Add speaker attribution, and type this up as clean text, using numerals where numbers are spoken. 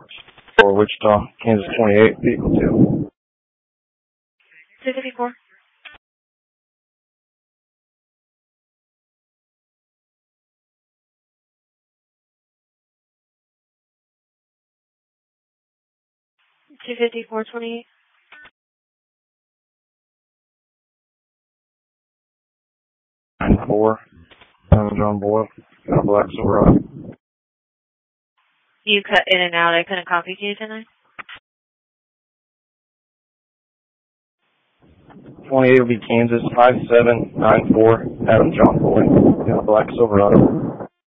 Speaker 1: For Wichita, Kansas 28, vehicle 2.
Speaker 2: 254. $254.28.
Speaker 1: 94, John Boyle, got a black Silverado.
Speaker 2: You cut in and out. I couldn't copy you tonight.
Speaker 1: 28 will be Kansas 5794, Adam John Boyle, got a black Silverado.